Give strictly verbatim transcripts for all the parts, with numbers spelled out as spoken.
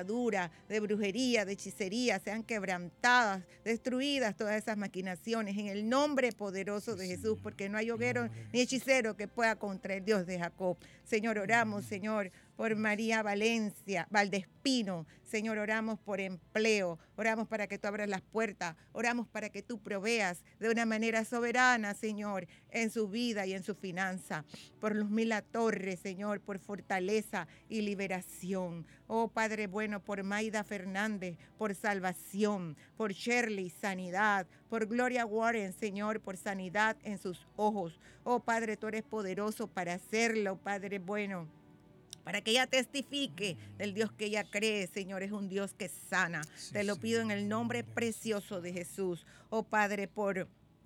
atadura, de brujería, de hechicería, sean quebrantadas, destruidas todas esas maquinaciones en el nombre poderoso de Jesús, porque no hay hoguero ni hechicero que pueda contra el Dios de Jacob. Señor, oramos, Señor, por María Valencia, Valdespino. Señor, oramos por empleo, oramos para que tú abras las puertas, oramos para que tú proveas de una manera soberana, Señor, en su vida y en su finanza. Por Luzmila Torres, Señor, por fortaleza y liberación. Oh, Padre bueno, por Maida Fernández, por salvación, por Shirley, sanidad, por Gloria Warren, Señor, por sanidad en sus ojos. Oh, Padre, tú eres poderoso para hacerlo, Padre bueno, para que ella testifique del Dios que ella cree, Señor, es un Dios que sana. Sí, te lo pido en el nombre precioso de Jesús. Oh, Padre, por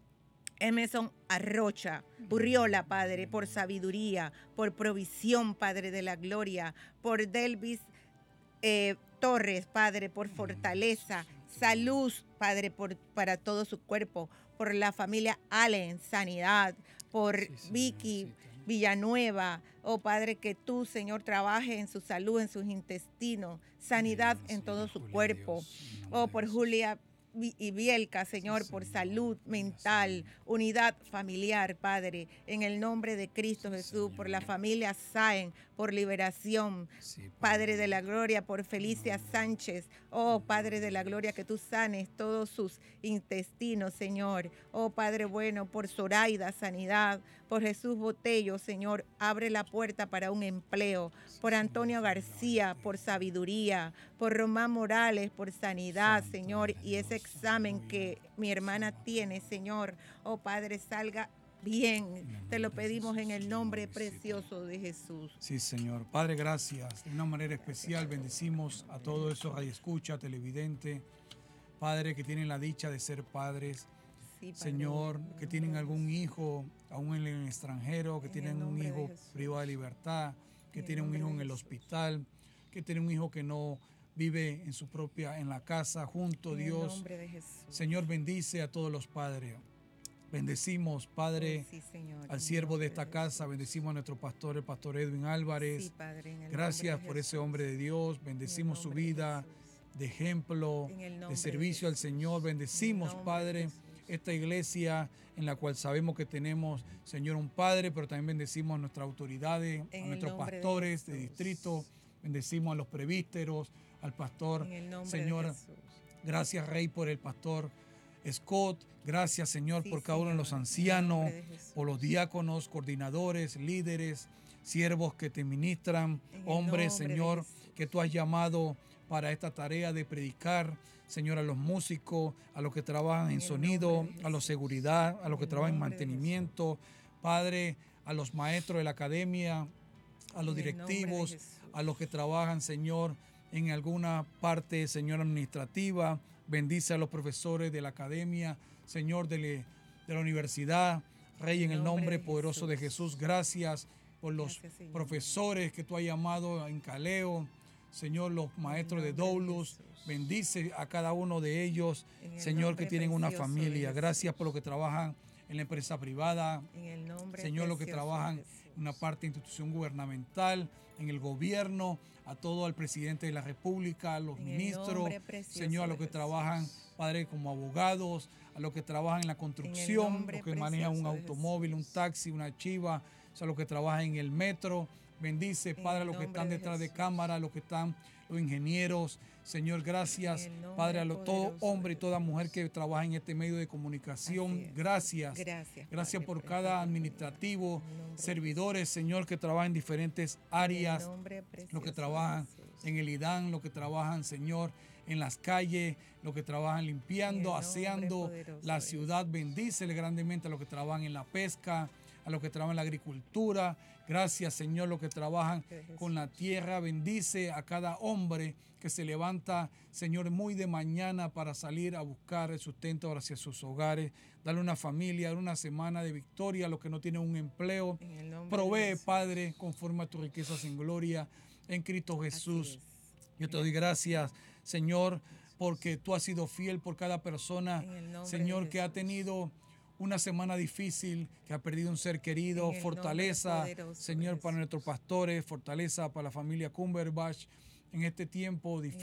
Emerson Arrocha, Urriola, Padre, por sabiduría, por provisión, Padre de la gloria, por Delvis eh, Torres, Padre, por fortaleza, salud, Padre, por, para todo su cuerpo, por la familia Allen, sanidad, por sí, Vicky Villanueva, oh Padre, que tú, Señor, trabajes en su salud, en sus intestinos, sanidad en todo su cuerpo, oh, por Julia y Bielka, Señor, sí, por salud mental, unidad familiar, Padre, en el nombre de Cristo sí, Jesús, Señor, por la familia Sáenz, por liberación, sí, Padre, Padre de la gloria, por Felicia Sánchez, oh Padre de la gloria, que tú sanes todos sus intestinos, Señor, oh Padre bueno, por Zoraida, sanidad, por Jesús Botello, Señor, abre la puerta para un empleo, por Antonio García, por sabiduría, por Román Morales, por sanidad, Señor, y ese examen que mi hermana tiene, Señor, oh Padre, salga bien. Te lo pedimos en el nombre precioso de Jesús. Sí, Señor. Padre, gracias. De una manera especial bendecimos a todos esos radioescuchas, televidentes, Padre, que tienen la dicha de ser padres. Sí, Padre, Señor, que tienen algún hijo aún en el extranjero, que tienen un hijo privado de libertad, que tienen un hijo en el hospital, que tienen un hijo que no vive en su propia, en la casa, junto a Dios. Señor, bendice a todos los padres. Bendecimos, Padre, oh, sí, Señor, al siervo de esta casa, bendecimos a nuestro pastor, el pastor Edwin Álvarez. Sí, Padre, gracias por ese hombre de Dios, bendecimos su vida de, de ejemplo, de servicio de al Señor. Bendecimos, Padre, esta iglesia en la cual sabemos que tenemos, Señor, un Padre, pero también bendecimos a nuestras autoridades, en a nuestros pastores de, de distrito, bendecimos a los presbíteros, al pastor, Señor. Gracias, Rey, por el pastor Scott, gracias, Señor, sí, por cada uno de los ancianos, por los diáconos, coordinadores, líderes, siervos que te ministran, hombres, Señor, que tú has llamado para esta tarea de predicar, Señor, a los músicos, a los que trabajan en, en sonido, a los seguridad, a los que trabajan en mantenimiento, Padre, a los maestros de la academia, a los directivos, a los que trabajan, Señor, en alguna parte, Señor, administrativa. Bendice a los profesores de la academia, Señor, de, le, de la universidad. Rey, en el nombre poderoso de Jesús, gracias por los gracias, profesores que tú has llamado en Caleo, Señor, los maestros de Doulos. Bendice a cada uno de ellos, Señor, que tienen una familia. Gracias por los que trabajan en la empresa privada, en el nombre Señor, los que trabajan en una parte de institución gubernamental, en el gobierno, a todo al presidente de la República, a los en ministros, Señor, a los que trabajan, Padre, como abogados, a los que trabajan en la construcción, en los que manejan un automóvil, un taxi, una chiva, o sea, los que trabajan en el metro. Bendice, Padre, a los que están detrás de cámara, a los que están, los ingenieros. Señor, gracias, Padre, a lo, todo hombre y toda mujer que trabaja en este medio de comunicación. Gracias. Gracias, gracias por cada administrativo, servidores, Señor, que trabajan en diferentes áreas. Los que trabajan en el IDAN, los que trabajan, Señor, en las calles, los que trabajan limpiando, aseando la ciudad. Bendícele grandemente a los que trabajan en la pesca, a los que trabajan en la agricultura. Gracias, Señor, los que trabajan con la tierra. Bendice a cada hombre que se levanta, Señor, muy de mañana para salir a buscar el sustento hacia sus hogares. Dale una familia, dale una semana de victoria a los que no tienen un empleo. Provee, Padre, conforme a tus riquezas en gloria en Cristo Jesús. Yo te doy gracias, Señor, porque tú has sido fiel por cada persona, Señor, que ha tenido una semana difícil, que ha perdido un ser querido. Fortaleza, Señor, para nuestros pastores, fortaleza para la familia Cumberbatch en este tiempo difícil.